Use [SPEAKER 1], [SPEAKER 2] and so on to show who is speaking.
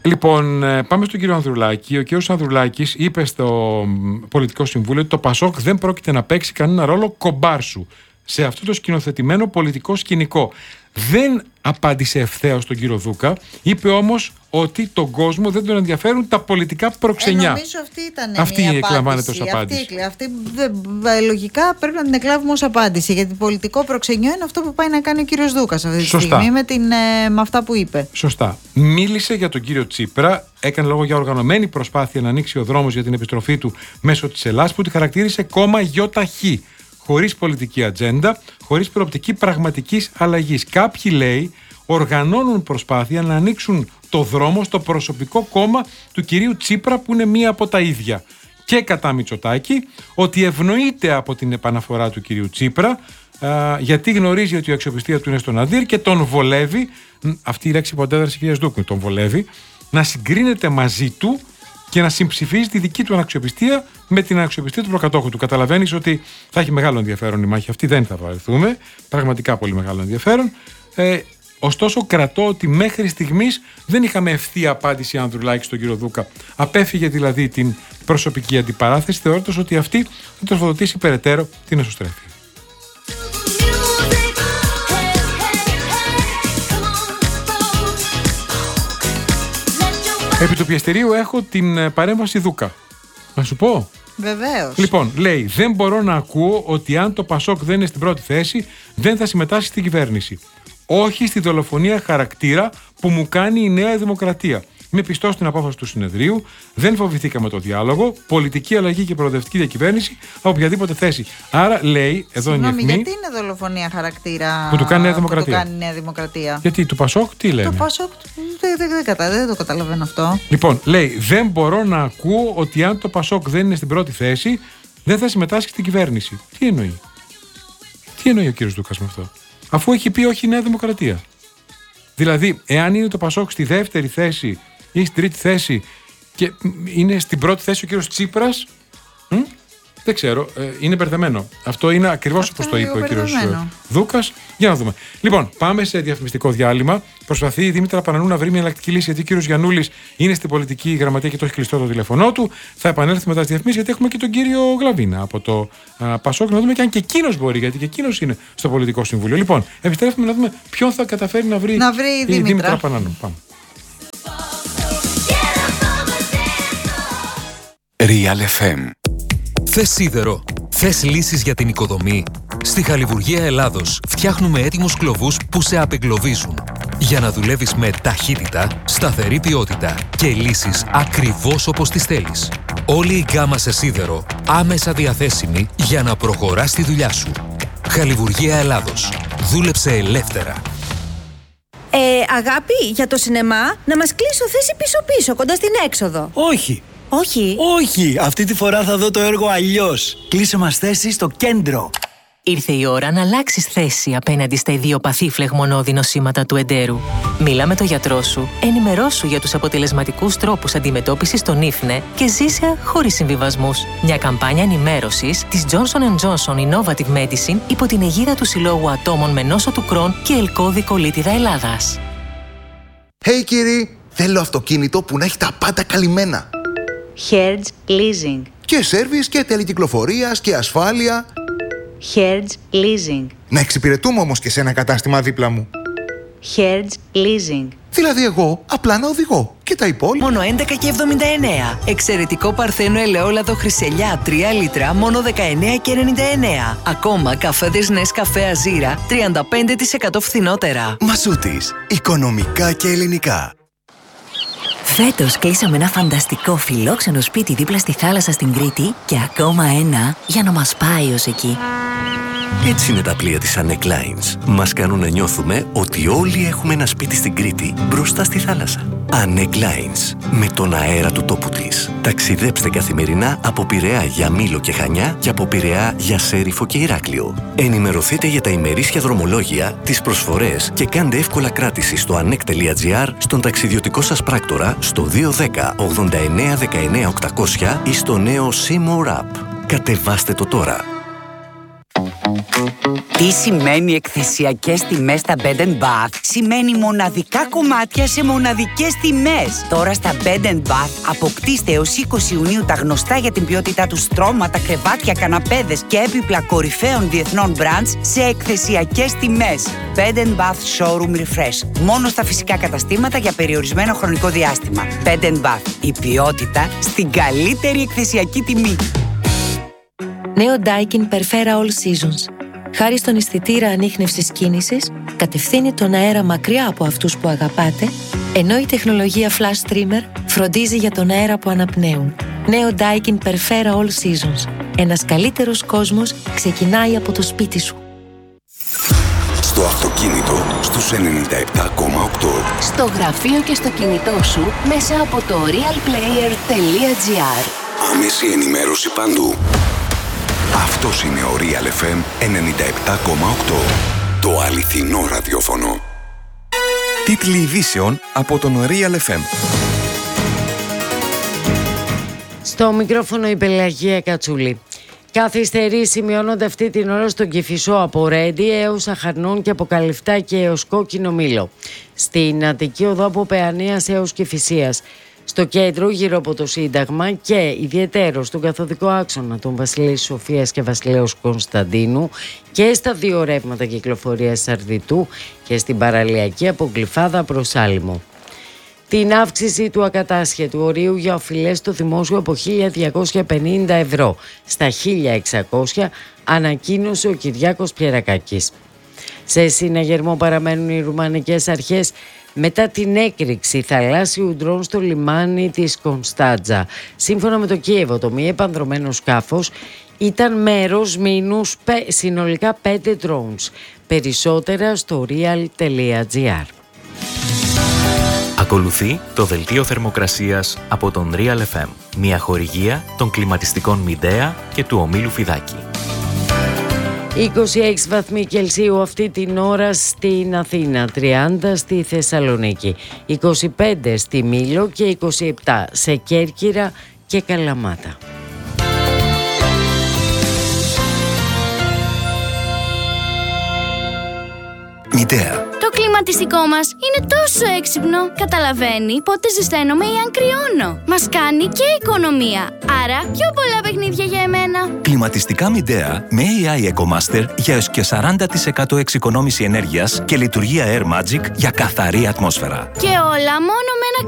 [SPEAKER 1] Λοιπόν, πάμε στον κύριο Ανδρουλάκη. Ο κύριος Ανδρουλάκης είπε στο Πολιτικό Συμβούλιο ότι το ΠΑΣΟΚ δεν πρόκειται να παίξει κανένα ρόλο κομπάρσου σε αυτό το σκηνοθετημένο πολιτικό σκηνικό. Δεν απάντησε ευθέως τον κύριο Δούκα, είπε όμως ότι τον κόσμο δεν τον ενδιαφέρουν τα πολιτικά προξενιά.
[SPEAKER 2] Νομίζω αυτή ήταν
[SPEAKER 1] αυτή
[SPEAKER 2] μια
[SPEAKER 1] εκλαμβάνεται ως απάντηση.
[SPEAKER 2] Αυτή λογικά πρέπει να την εκλάβουμε ως απάντηση, γιατί πολιτικό προξενιό είναι αυτό που πάει να κάνει ο κύριος Δούκας αυτή τη στιγμή με αυτά που είπε. Σωστά. Μίλησε για τον κύριο Τσίπρα, έκανε λόγο για οργανωμένη προσπάθεια να ανοίξει ο δρόμος για την επιστροφή του μέσω της Ελλάδας, που τη χαρακτήρισε κόμμα ΙΧ. Χωρίς πολιτική ατζέντα, χωρίς προοπτική πραγματικής αλλαγής. Κάποιοι, λέει, οργανώνουν προσπάθεια να ανοίξουν το δρόμο στο προσωπικό κόμμα του κυρίου Τσίπρα, που είναι μία από τα ίδια. Και κατά Μητσοτάκη, ότι ευνοείται από την επαναφορά του κυρίου Τσίπρα, γιατί γνωρίζει ότι η αξιοπιστία του είναι στον Αντίρ και τον βολεύει, αυτή η λέξη που αντέδρασε η κυρία Σδούκνη, τον βολεύει, να συγκρίνεται μαζί του και να συμψηφίζει τη δική του αναξιοπιστία με την αναξιοπιστία του προκατόχου του. Καταλαβαίνεις ότι θα έχει μεγάλο ενδιαφέρον η μάχη αυτή, δεν θα βαρεθούμε. Πραγματικά πολύ μεγάλο ενδιαφέρον. Ωστόσο, κρατώ ότι μέχρι στιγμής δεν είχαμε ευθεία απάντηση Ανδρουλάκη στον κύριο Δούκα. Απέφυγε δηλαδή την προσωπική αντιπαράθεση, θεωρώντας ότι αυτή θα τροφοδοτήσει περαιτέρω την εσωστρέφεια. Επί του πιεστηρίου έχω την παρέμβαση Δούκα. Να σου πω. Βεβαίως.
[SPEAKER 1] Λοιπόν, λέει, δεν μπορώ να ακούω ότι αν το ΠΑΣΟΚ δεν είναι στην πρώτη θέση, δεν θα συμμετάσχει στην κυβέρνηση. Όχι στη δολοφονία χαρακτήρα που μου κάνει η Νέα Δημοκρατία. Είμαι πιστός στην απόφαση του συνεδρίου, δεν φοβηθήκαμε το διάλογο, πολιτική αλλαγή και προοδευτική διακυβέρνηση από οποιαδήποτε θέση. Άρα λέει, εδώ είναι η αιχμή.
[SPEAKER 2] Γιατί είναι δολοφονία χαρακτήρα
[SPEAKER 1] που του κάνει η
[SPEAKER 2] Νέα Δημοκρατία.
[SPEAKER 1] Γιατί του ΠΑΣΟΚ τι λένε.
[SPEAKER 2] Το ΠΑΣΟΚ δεν το καταλαβαίνω αυτό.
[SPEAKER 1] Λοιπόν, λέει, δεν μπορώ να ακούω ότι αν το ΠΑΣΟΚ δεν είναι στην πρώτη θέση, δεν θα συμμετάσχει στην κυβέρνηση. Τι εννοεί. Τι εννοεί ο κύριος Δούκας με αυτό. Αφού έχει πει όχι η Νέα Δημοκρατία. Δηλαδή, εάν είναι το ΠΑΣΟΚ στη δεύτερη θέση ή στην τρίτη θέση και είναι στην πρώτη θέση ο κύριος Τσίπρας, δεν ξέρω, είναι μπερδεμένο. Αυτό είναι ακριβώς όπως το είπε ο κύριος Δούκας. Για να δούμε. Λοιπόν, πάμε σε διαφημιστικό διάλειμμα. Προσπαθεί η Δήμητρα Πανανού να βρει μια εναλλακτική λύση, γιατί ο κύριος Γιαννούλης είναι στην πολιτική γραμματεία και το έχει κλειστό το τηλέφωνό του. Θα επανέλθει μετά στις διαφημίσεις, γιατί έχουμε και τον κύριο Γλαβίνα από το ΠΑΣΟΚ, να δούμε και αν και εκείνος μπορεί, γιατί και εκείνος είναι στο Πολιτικό Συμβούλιο. Λοιπόν, επιστρέφουμε να δούμε ποιον θα καταφέρει να βρει η Δήμητρα Πανανού. Πάμε.
[SPEAKER 3] Real FM. Θες σίδερο, θες λύσεις για την οικοδομή. Στη Χαλιβουργία Ελλάδος φτιάχνουμε έτοιμους κλωβούς που σε απεγκλωβίζουν. Για να δουλεύεις με ταχύτητα, σταθερή ποιότητα και λύσεις ακριβώς όπως τις θέλεις. Όλη η γκάμα σε σίδερο άμεσα διαθέσιμη για να προχωράς τη δουλειά σου. Χαλιβουργία Ελλάδος. Δούλεψε ελεύθερα.
[SPEAKER 4] Αγάπη, για το σινεμά, να μας κλείσω θέση πίσω-πίσω, κοντά στην έξοδο.
[SPEAKER 5] Όχι.
[SPEAKER 4] Όχι.
[SPEAKER 5] Όχι, αυτή τη φορά θα δω το έργο αλλιώς. Κλείσε μας θέση στο κέντρο.
[SPEAKER 6] Ήρθε η ώρα να αλλάξεις θέση απέναντι στα ιδιοπαθή φλεγμονώδη νοσήματα του εντέρου. Μίλα με τον γιατρό σου, ενημερώσου για τους αποτελεσματικούς τρόπους αντιμετώπισης των ίφνε και ζήσε χωρίς συμβιβασμούς. Μια καμπάνια ενημέρωσης της Johnson & Johnson Innovative Medicine υπό την αιγίδα του Συλλόγου Ατόμων με νόσο του Κρόν και Ελκώδη Κολίτιδα Ελλάδας.
[SPEAKER 7] Hey κύριοι, θέλω αυτοκίνητο που να έχει τα πάντα καλυμμένα.
[SPEAKER 8] Hertz Leasing.
[SPEAKER 7] Και σέρβις και τελεκυκλοφορίας και ασφάλεια.
[SPEAKER 8] Hertz Leasing.
[SPEAKER 7] Να εξυπηρετούμε όμως και σε ένα κατάστημα δίπλα μου.
[SPEAKER 8] Hertz Leasing.
[SPEAKER 7] Δηλαδή εγώ απλά να οδηγώ και τα υπόλοιπα.
[SPEAKER 6] Μόνο 11,79. Εξαιρετικό παρθένο ελαιόλαδο Χρυσελιά 3 λίτρα, μόνο 19,99. Ακόμα καφέδες Νεσκαφέ Αζίρα 35% φθηνότερα.
[SPEAKER 3] Μασούτης. Οικονομικά και ελληνικά.
[SPEAKER 9] Φέτος κλείσαμε ένα φανταστικό φιλόξενο σπίτι δίπλα στη θάλασσα στην Κρήτη και ακόμα ένα για να μας πάει ως εκεί.
[SPEAKER 3] Έτσι είναι τα πλοία της Anec Lines. Μας κάνουν να νιώθουμε ότι όλοι έχουμε ένα σπίτι στην Κρήτη μπροστά στη θάλασσα. Anec Lines. Με τον αέρα του τόπου της. Ταξιδέψτε καθημερινά από Πειραιά για Μήλο και Χανιά και από Πειραιά για Σέριφο και Ηράκλειο. Ενημερωθείτε για τα ημερήσια δρομολόγια, τις προσφορές και κάντε εύκολα κράτηση στο anec.gr, στον ταξιδιωτικό σας πράκτορα, στο 210 89 19 800 ή στο νέο Seymour App. Κατεβάστε το τώρα.
[SPEAKER 10] Τι σημαίνει εκθεσιακές τιμές στα Bed & Bath? Σημαίνει μοναδικά κομμάτια σε μοναδικές τιμές. Τώρα στα Bed & Bath αποκτήστε έως 20 Ιουνίου τα γνωστά για την ποιότητά τους στρώματα, κρεβάτια, καναπέδες και έπιπλα κορυφαίων διεθνών brands σε εκθεσιακές τιμές. Bed & Bath Showroom Refresh. Μόνο στα φυσικά καταστήματα για περιορισμένο χρονικό διάστημα. Bed & Bath. Η ποιότητα στην καλύτερη εκθεσιακή τιμή.
[SPEAKER 11] Νέο Daikin Perfera All Seasons. Χάρη στον αισθητήρα ανίχνευσης κίνησης, κατευθύνει τον αέρα μακριά από αυτούς που αγαπάτε, ενώ η τεχνολογία Flash Streamer φροντίζει για τον αέρα που αναπνέουν. Νέο Daikin Perfera All Seasons. Ένας καλύτερος κόσμος ξεκινάει από το σπίτι σου.
[SPEAKER 12] Στο αυτοκίνητο στους 97,8.
[SPEAKER 13] Στο γραφείο και στο κινητό σου μέσα από το realplayer.gr.
[SPEAKER 12] Άμεση ενημέρωση παντού. Αυτός είναι ο Real FM 97,8. Το αληθινό ραδιόφωνο.
[SPEAKER 14] Τίτλοι ειδήσεων από τον Real FM.
[SPEAKER 15] Στο μικρόφωνο η Πελαγία Κατσούλη. Καθυστερήσεις σημειώνονται αυτή την ώρα στον Κηφισό από Ρέντι έως Αχαρνών και από Καλυφτάκι έως Κόκκινο Μήλο. Στην Αττική Οδό από Παιανίας έως Κηφισίας. Στο κέντρο γύρω από το Σύνταγμα και ιδιαιτέρως στον καθοδικό άξονα των Βασιλέως Σοφίας και Βασιλέως Κωνσταντίνου και στα δύο ρεύματα κυκλοφορίας Σαρδιτού και στην παραλιακή από Γλυφάδα προς Άλυμο. Την αύξηση του ακατάσχετου ορίου για οφειλές στο δημόσιο από 1.250 ευρώ στα 1.600 ανακοίνωσε ο Κυριάκος Πιερακάκης. Σε συναγερμό παραμένουν οι ρουμανικές αρχές μετά την έκρηξη θαλάσσιου ντρόν στο λιμάνι της Κωνσταντζα. Σύμφωνα με το Κίεβο, το μη επανδρωμένο σκάφος ήταν μέρος μήνους συνολικά 5 drones. Περισσότερα στο real.gr.
[SPEAKER 16] Ακολουθεί το δελτίο θερμοκρασίας από τον Real FM, μια χορηγία των κλιματιστικών Midea και του ομίλου Φιδάκη.
[SPEAKER 15] 26 βαθμοί Κελσίου αυτή την ώρα στην Αθήνα, 30 στη Θεσσαλονίκη, 25 στη Μήλο και 27 σε Κέρκυρα και Καλαμάτα.
[SPEAKER 12] Midea.
[SPEAKER 17] Το κλιματιστικό μας είναι τόσο έξυπνο. Καταλαβαίνει πότε ζεσταίνομαι ή αν κρυώνω. Μας κάνει και οικονομία. Άρα πιο πολλά παιχνίδια για εμένα.
[SPEAKER 18] Κλιματιστικά Midea με AI EcoMaster για έως και 40% εξοικονόμηση ενέργειας και λειτουργία Air Magic για καθαρή ατμόσφαιρα.
[SPEAKER 17] Και όλα μόνο με ένα